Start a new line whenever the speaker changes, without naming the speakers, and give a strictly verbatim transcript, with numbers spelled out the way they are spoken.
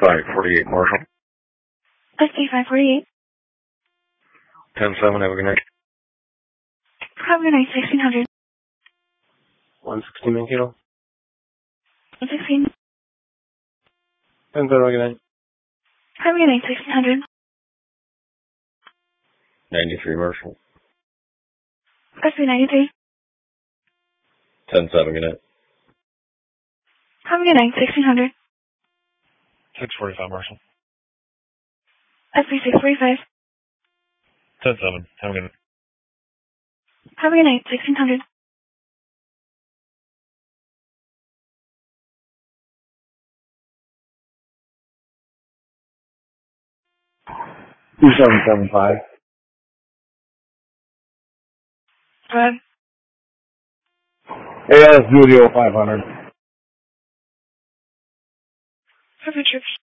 five forty-eight, Marshall.
S D five forty-eight.
ten seven, have a good night.
Have a good night, sixteen hundred.
one sixteen, Mankato.
one sixteen.
ten seven, have a good night.
Have a good night, sixteen hundred.
ninety-three, Marshall.
S D ninety-three.
ten seven, good night.
Have a good night, sixteen hundred.
six forty-five, Marshall.
S D six forty-five.
ten seven, have a good night.
Have a good night, sixteen hundred.
two seven seven five.
Go ahead.
Hey, let's do the old five hundred.
Perfect, troops.